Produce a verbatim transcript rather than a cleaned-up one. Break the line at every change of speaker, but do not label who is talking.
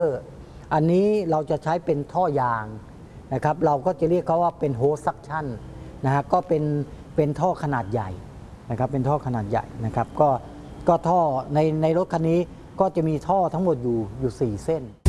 อันนี้เราจะใช้เป็นท่อยางนะครับเราก็จะเรียกเขาว่าเป็นโฮสซักชั่นนะฮะก็เป็นเป็นท่อขนาดใหญ่นะครับเป็นท่อขนาดใหญ่นะครับก็ก็ท่อในในรถคันนี้ก็จะมีท่อทั้งหมดอยู่อยู่สี่เส้น